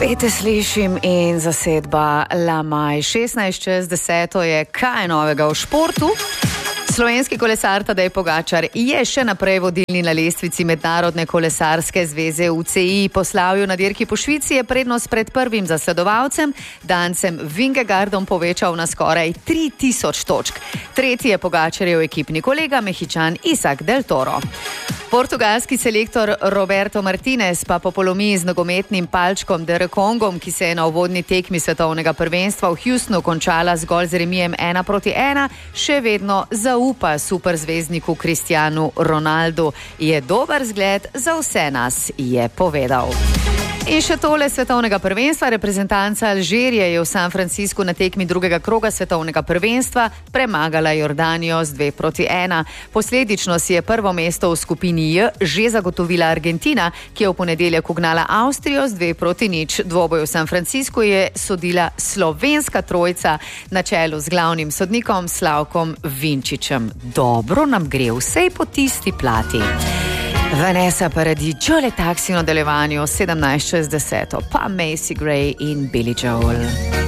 Pete slišim in zasedba La Maj. 16:10 je kaj novega v športu. Slovenski kolesar Tadej Pogačar je še naprej vodilni na lestvici Mednarodne kolesarske zveze UCI. Po slavju na dirki po Švici je prednost pred prvim zasledovalcem, Dancem Vingegardom, povečal na skoraj 3000 točk. Tretji je Pogačarjev ekipni kolega Mehičan Isak del Toro. Portugalski selektor Roberto Martinez pa po polomiji z nogometnim palčkom de Rekongom, ki se je na uvodni tekmi svetovnega prvenstva v Houstonu končala zgolj z remijem 1-1, še vedno zaupa superzvezdniku Cristianu Ronaldu. Je dober zgled za vse nas, je povedal. In še tole svetovnega prvenstva. Reprezentanca Alžirije je v San Franciscu na tekmi drugega kroga svetovnega prvenstva premagala Jordanijo z 2-1. Posledično si je prvo mesto v skupini J že zagotovila Argentina, ki je v ponedeljek ugnala Avstrijo z 2-0. Dvoboj v San Franciscu je sodila slovenska trojica na čelu z glavnim sodnikom Slavkom Vinčičem. Dobro nam gre vsej po tisti plati. Vanessa Paradis, Jolie Taxi v nadaljevanju 17:10, pa Macy Gray in Billy Joel.